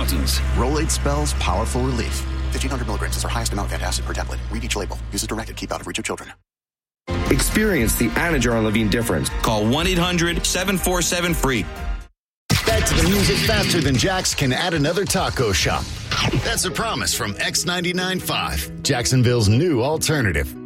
mountains. Rolaids spells powerful relief. 1,500 milligrams is our highest amount of antacid per tablet. Read each label. Use as directed. Keep out of reach of children. Experience the Anajar Levine difference. Call 1-800-747-FREE. Back to the music faster than Jax can add another taco shop. That's a promise from X99.5, Jacksonville's new alternative.